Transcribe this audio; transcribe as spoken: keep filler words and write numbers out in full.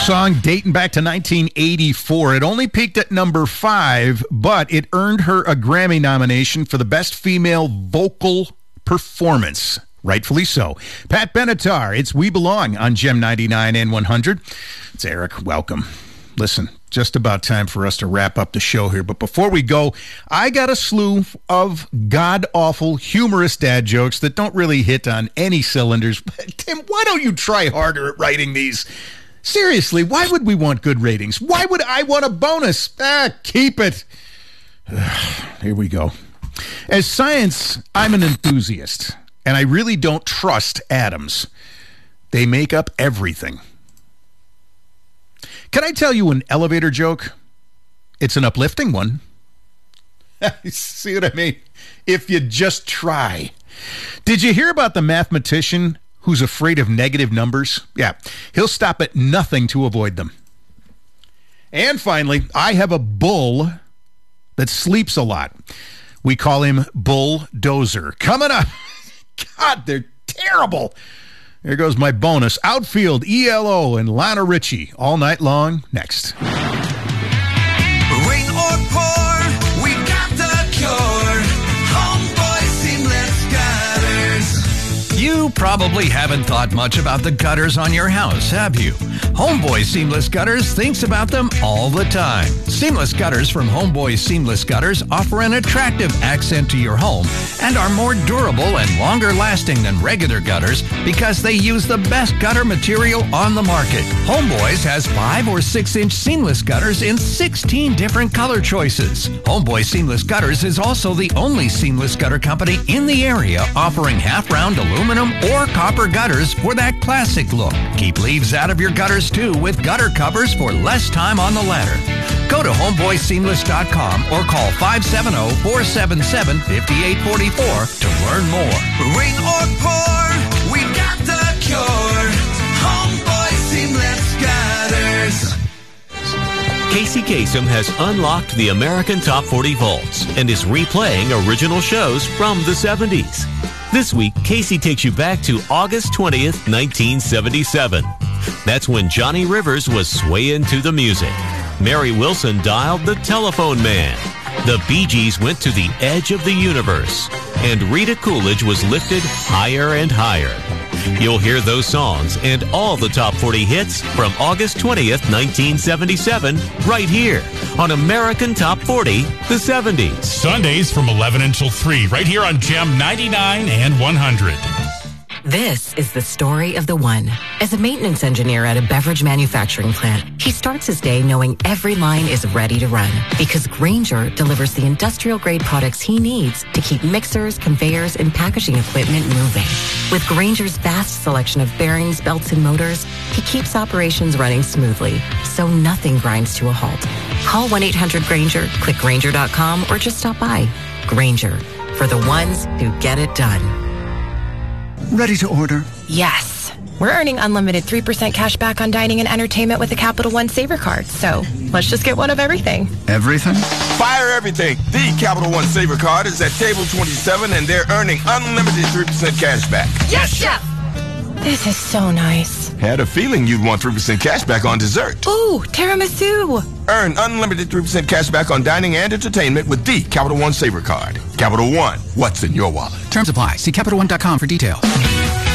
song dating back to nineteen eighty-four. It only peaked at number five, but it earned her a Grammy nomination for the Best Female Vocal Performance. Rightfully so. Pat Benatar, it's We Belong on Gem ninety-nine and one hundred. It's Eric. Welcome. Listen, just about time for us to wrap up the show here. But before we go, I got a slew of god-awful, humorous dad jokes that don't really hit on any cylinders. But Tim, why don't you try harder at writing these? Seriously, why would we want good ratings? Why would I want a bonus? Ah, keep it. Here we go. As science, I'm an enthusiast, and I really don't trust atoms. They make up everything. Can I tell you an elevator joke? It's an uplifting one. See what I mean? If you just try. Did you hear about the mathematician who's afraid of negative numbers? Yeah, he'll stop at nothing to avoid them. And finally, I have a bull that sleeps a lot. We call him Bulldozer. Coming up. God, they're terrible. Here goes my bonus. Outfield, E L O, and Lana Ritchie all night long. Next. Rain or pour, we got the cure. Homeboy Seamless Gutters. You probably haven't thought much about the gutters on your house, have you? Homeboy Seamless Gutters thinks about them all the time. Seamless Gutters from Homeboy Seamless Gutters offer an attractive accent to your home and are more durable and longer lasting than regular gutters because they use the best gutter material on the market. Homeboys has five or six inch seamless gutters in sixteen different color choices. Homeboy Seamless Gutters is also the only seamless gutter company in the area offering half-round aluminum or copper gutters for that classic look. Keep leaves out of your gutters too with gutter covers for less time on the ladder. Go to homeboy seamless dot com or call five seven zero, four seven seven, five eight four four to learn more. Rain or pour, we got the cure. Homeboy Seamless Gutters. Casey Kasem has unlocked the American Top forty Vaults and is replaying original shows from the seventies. This week, Casey takes you back to August twentieth, nineteen seventy-seven. That's when Johnny Rivers was swaying to the music. Mary Wilson dialed the Telephone Man. The Bee Gees went to the edge of the universe. And Rita Coolidge was lifted higher and higher. You'll hear those songs and all the top forty hits from August twentieth, nineteen seventy-seven, right here on American Top forty, the seventies. Sundays from eleven until three, right here on Gem ninety-nine and one hundred. This is the story of the one. As a maintenance engineer at a beverage manufacturing plant, he starts his day knowing every line is ready to run because Grainger delivers the industrial-grade products he needs to keep mixers, conveyors, and packaging equipment moving. With Grainger's vast selection of bearings, belts, and motors, he keeps operations running smoothly, so nothing grinds to a halt. Call one eight hundred Grainger, click Grainger dot com, or just stop by. Grainger, for the ones who get it done. Ready to order? Yes. We're earning unlimited three percent cash back on dining and entertainment with the Capital One Saver Card. So let's just get one of everything. Everything? Fire everything. The Capital One Saver Card is at table twenty-seven, and they're earning unlimited three percent cash back. Yes, Chef! This is so nice. Had a feeling you'd want three percent cash back on dessert. Ooh, tiramisu. Earn unlimited three percent cash back on dining and entertainment with the Capital One Saver Card. Capital One, what's in your wallet? Terms apply. See Capital One dot com for details.